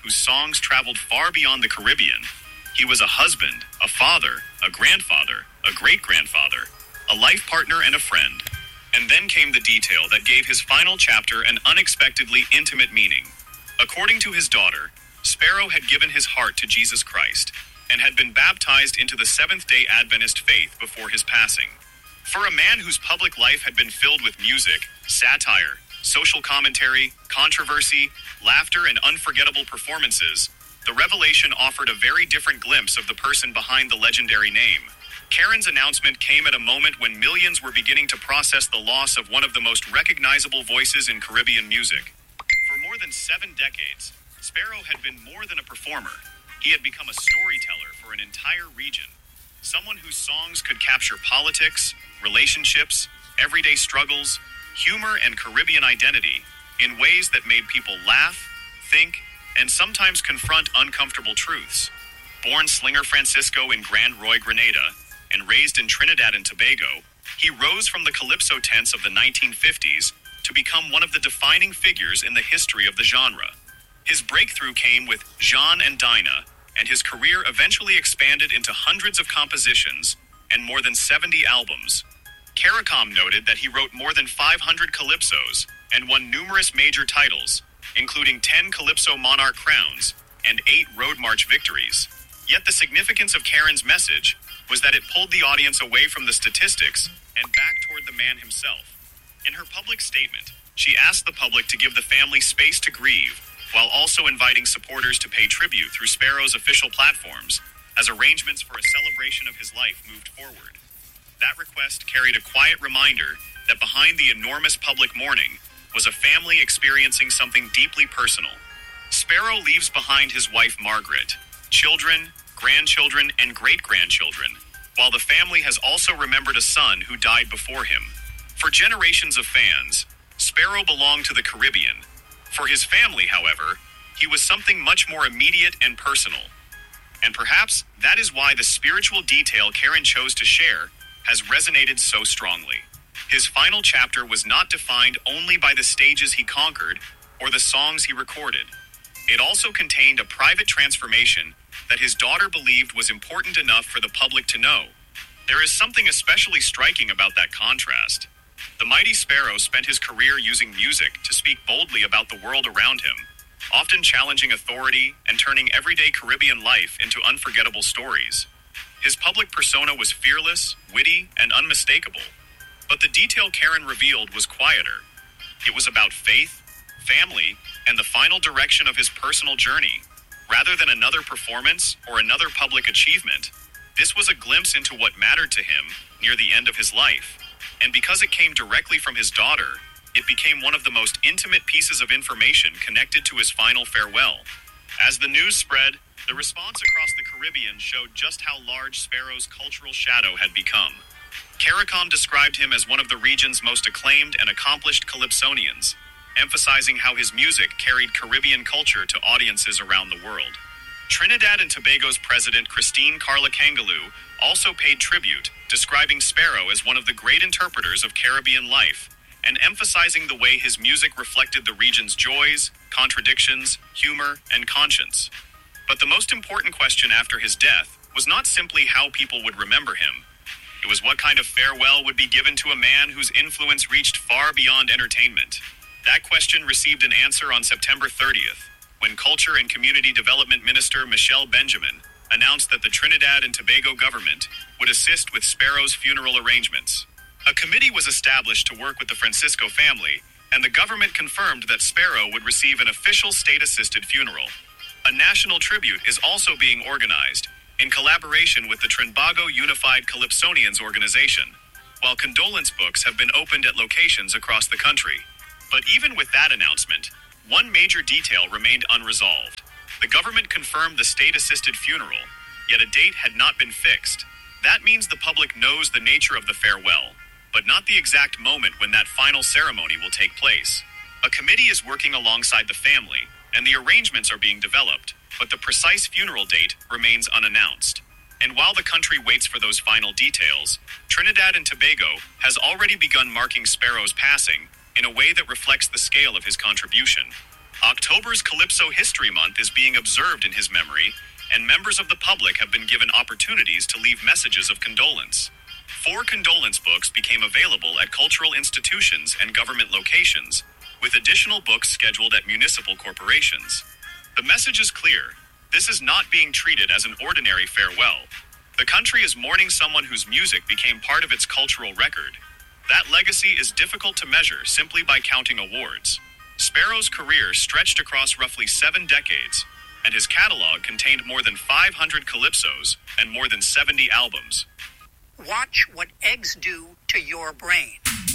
whose songs traveled far beyond the Caribbean. He was a husband, a father, a grandfather, a great-grandfather, a life partner, and a friend. And then came the detail that gave his final chapter an unexpectedly intimate meaning. According to his daughter, Sparrow had given his heart to Jesus Christ and had been baptized into the Seventh-day Adventist faith before his passing. For a man whose public life had been filled with music, satire, social commentary, controversy, laughter, and unforgettable performances, the revelation offered a very different glimpse of the person behind the legendary name. Karen's announcement came at a moment when millions were beginning to process the loss of one of the most recognizable voices in Caribbean music. For more than 7 decades, Sparrow had been more than a performer. He had become a storyteller for an entire region. Someone whose songs could capture politics, relationships, everyday struggles, humor, and Caribbean identity in ways that made people laugh, think, and sometimes confront uncomfortable truths. Born Slinger Francisco in Grand Roy, Grenada, and raised in Trinidad and Tobago, he rose from the calypso tents of the 1950s to become one of the defining figures in the history of the genre. His breakthrough came with Jean and Dinah, and his career eventually expanded into hundreds of compositions and more than 70 albums. CARICOM noted that he wrote more than 500 calypsos and won numerous major titles, including 10 Calypso Monarch crowns and 8 Road March victories. Yet the significance of Karen's message was that it pulled the audience away from the statistics and back toward the man himself. In her public statement, she asked the public to give the family space to grieve, while also inviting supporters to pay tribute through Sparrow's official platforms as arrangements for a celebration of his life moved forward. That request carried a quiet reminder that behind the enormous public mourning was a family experiencing something deeply personal. Sparrow leaves behind his wife Margaret, children, grandchildren, and great-grandchildren, while the family has also remembered a son who died before him. For generations of fans, Sparrow belonged to the Caribbean. For his family, however, he was something much more immediate and personal. And perhaps that is why the spiritual detail Karen chose to share has resonated so strongly. His final chapter was not defined only by the stages he conquered or the songs he recorded. It also contained a private transformation that his daughter believed was important enough for the public to know. There is something especially striking about that contrast. The mighty Sparrow spent his career using music to speak boldly about the world around him, often challenging authority and turning everyday Caribbean life into unforgettable stories. His public persona was fearless, witty, and unmistakable. But the detail Karen revealed was quieter. It was about faith, family, and the final direction of his personal journey. Rather than another performance or another public achievement, this was a glimpse into what mattered to him near the end of his life. And because it came directly from his daughter, it became one of the most intimate pieces of information connected to his final farewell. As the news spread, the response across the Caribbean showed just how large Sparrow's cultural shadow had become. CARICOM described him as one of the region's most acclaimed and accomplished calypsonians, emphasizing how his music carried Caribbean culture to audiences around the world. Trinidad and Tobago's president Christine Carla Kangaloo also paid tribute, describing Sparrow as one of the great interpreters of Caribbean life, and emphasizing the way his music reflected the region's joys, contradictions, humor, and conscience. But the most important question after his death was not simply how people would remember him. It was what kind of farewell would be given to a man whose influence reached far beyond entertainment. That question received an answer on September 30th, when Culture and Community Development Minister Michelle Benjamin announced that the Trinidad and Tobago government would assist with Sparrow's funeral arrangements. A committee was established to work with the Francisco family, and the government confirmed that Sparrow would receive an official state-assisted funeral. A national tribute is also being organized, in collaboration with the Trinbago Unified Calypsonians organization, while condolence books have been opened at locations across the country. But even with that announcement, one major detail remained unresolved. The government confirmed the state-assisted funeral, yet a date had not been fixed. That means the public knows the nature of the farewell, but not the exact moment when that final ceremony will take place. A committee is working alongside the family, and the arrangements are being developed, but the precise funeral date remains unannounced. And while the country waits for those final details, Trinidad and Tobago has already begun marking Sparrow's passing in a way that reflects the scale of his contribution. October's Calypso History Month is being observed in his memory, and members of the public have been given opportunities to leave messages of condolence. 4 condolence books became available at cultural institutions and government locations, with additional books scheduled at municipal corporations. The message is clear. This is not being treated as an ordinary farewell. The country is mourning someone whose music became part of its cultural record. That legacy is difficult to measure simply by counting awards. Sparrow's career stretched across roughly 7 decades, and his catalog contained more than 500 calypsos and more than 70 albums. Watch what eggs do to your brain.